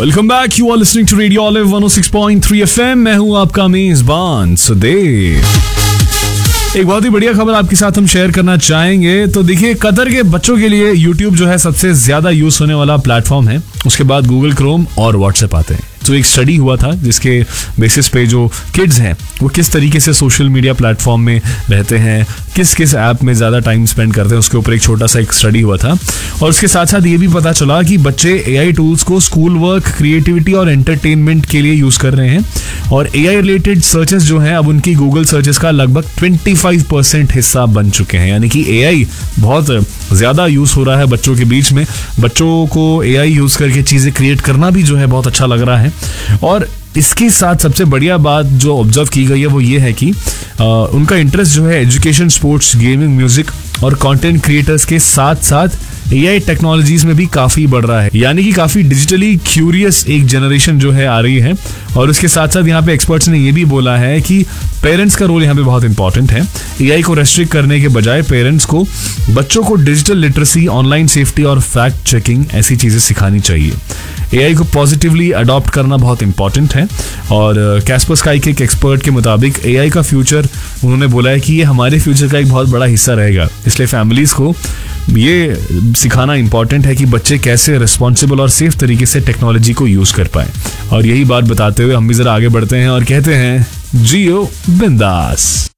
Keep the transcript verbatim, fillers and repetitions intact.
Welcome back, you are listening to radio olive one O six point three FM. मैं हूं आपका मेजबान सुदेव। एक बहुत ही बढ़िया खबर आपके साथ हम शेयर करना चाहेंगे। तो देखिए, कतर के बच्चों के लिए यूट्यूब जो है सबसे ज्यादा यूज होने वाला प्लेटफॉर्म है। उसके बाद गूगल क्रोम और व्हाट्सएप आते हैं। तो एक स्टडी हुआ था जिसके बेसिस पे जो किड्स हैं वो किस तरीके से सोशल मीडिया प्लेटफॉर्म में रहते हैं, किस किस ऐप में ज़्यादा टाइम स्पेंड करते हैं, उसके ऊपर एक छोटा सा एक स्टडी हुआ था। और उसके साथ साथ ये भी पता चला कि बच्चे एआई टूल्स को स्कूल वर्क, क्रिएटिविटी और एंटरटेनमेंट के लिए यूज़ कर रहे हैं। और एआई रिलेटेड सर्चेस जो हैं अब उनकी गूगल सर्चेस का लगभग पच्चीस परसेंट हिस्सा बन चुके हैं। यानी कि एआई बहुत ज़्यादा यूज़ हो रहा है बच्चों के बीच में। बच्चों को एआई यूज़ करके चीज़ें क्रिएट करना भी जो है बहुत अच्छा लग रहा है। और इसके साथ सबसे बढ़िया बात जो ऑब्जर्व की गई है वो ये है कि आ, उनका इंटरेस्ट जो है एजुकेशन, स्पोर्ट्स, गेमिंग, म्यूजिक और कंटेंट क्रिएटर्स के साथ साथ एआई टेक्नोलॉजीज में भी काफी बढ़ रहा है। यानी कि काफी डिजिटली क्यूरियस एक जनरेशन जो है आ रही है। और उसके साथ साथ यहाँ पे एक्सपर्ट्स ने ये भी बोला है कि पेरेंट्स का रोल यहाँ पे बहुत इंपॉर्टेंट है। एआई को रेस्ट्रिक्ट करने के बजाय पेरेंट्स को बच्चों को डिजिटल लिटरेसी, ऑनलाइन सेफ्टी और फैक्ट चेकिंग ऐसी चीजें सिखानी चाहिए। एआई को पॉजिटिवली अडॉप्ट करना बहुत इंपॉर्टेंट है। और कैस्परस्काई के एक एक्सपर्ट के मुताबिक एआई का फ्यूचर, उन्होंने बोला है कि ये हमारे फ्यूचर का एक बहुत बड़ा हिस्सा रहेगा। इसलिए फैमिलीज को ये सिखाना इंपॉर्टेंट है कि बच्चे कैसे रिस्पॉन्सिबल और सेफ तरीके से टेक्नोलॉजी को यूज कर पाए। और यही बात बताते हुए हम भी जरा आगे बढ़ते हैं और कहते हैं जियो बिंदास।